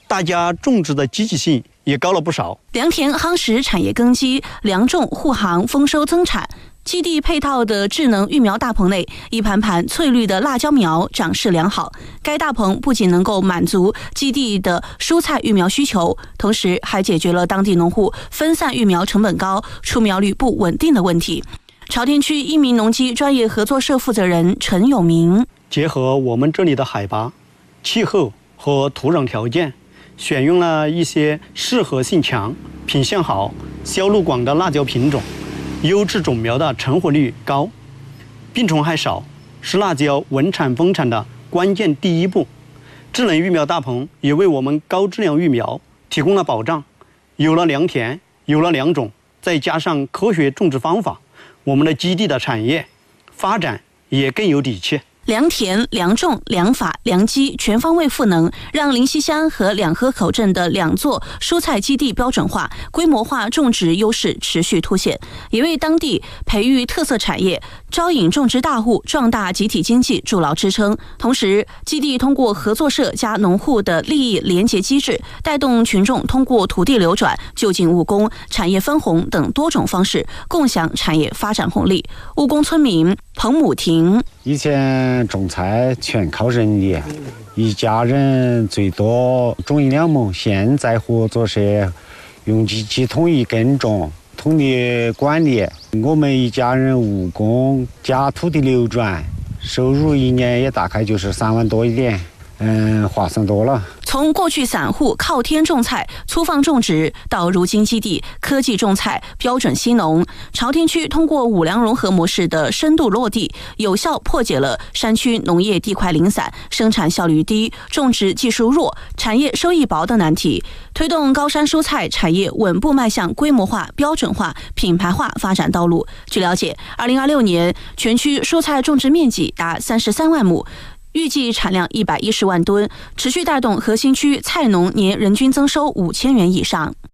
大家种植的积极性也高了不少。 良田夯实产业根基，良种护航丰收增产。基地配套的智能育苗大棚内，一盘盘翠绿的辣椒苗长势良好。该大棚不仅能够满足基地的蔬菜育苗需求，同时还解决了当地农户分散育苗成本高、出苗率不稳定的问题。朝天区一名农机专业合作社负责人陈永明， 结合我们这里的海拔、气候和土壤条件，选用了一些适合性强、品相好、销路广的辣椒品种，优质种苗的成活率高，病虫害少，是辣椒稳产丰产的关键第一步。智能育苗大棚也为我们高质量育苗提供了保障。有了良田，有了良种，再加上科学种植方法，我们的基地的产业发展也更有底气。 良田、良种、良法、良基全方位赋能，让灵溪乡和两河口镇的2座蔬菜基地标准化、规模化种植优势持续凸显，也为当地培育特色产业、招引种植大户、壮大集体经济筑牢支撑。同时，基地通过合作社加农户的利益联结机制，带动群众通过土地流转、就近务工、产业分红等多种方式，共享产业发展红利。务工村民彭母婷， 以前种菜全靠人力，一家人最多种1-2亩，现在合作社用机器统一耕种、统一管理，我们一家人务工加土地流转，收入1年也大概就是3万多一点，划算多了。 从过去散户靠天种菜、粗放种植，到如今基地科技种菜、标准新农，朝天区通过5粮融合模式的深度落地，有效破解了山区农业地块零散、生产效率低、种植技术弱、产业收益薄的难题，推动高山蔬菜产业稳步迈向规模化、标准化、品牌化发展道路。据了解，2026年全区蔬菜种植面积达33万亩。预计产量110万吨，持续带动核心区菜农年人均增收5000元以上。